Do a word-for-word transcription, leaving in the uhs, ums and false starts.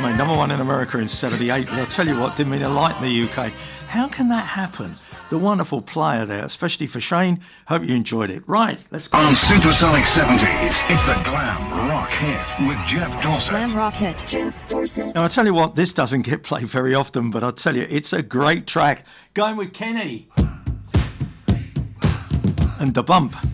made number one in America in seventy-eight, but I'll tell you what, didn't mean a light in the U K. How can that happen? The wonderful player there, especially for Shane. Hope you enjoyed it. Right, let's go. On Supersonic seventies, it's the Glam Rock Hit with Jeff Dorset. Glam Rock Hit, Jeff Dorset. Now, I'll tell you what, this doesn't get played very often, but I'll tell you, it's a great track. Going with Kenny and Da Bump.